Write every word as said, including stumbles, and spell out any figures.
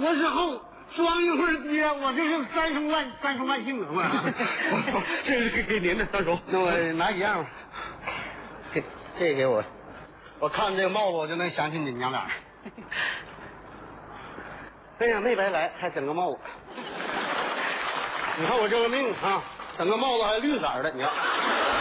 活之后装一会儿爹，我这是三生万三生万幸啊！我这是给给您的，大叔。 那我拿一样吧，这这给我，我看这个帽子我就能想起你娘俩。哎呀，没白来，还整个帽子。你看我这个命啊，整个帽子还绿色的，你看。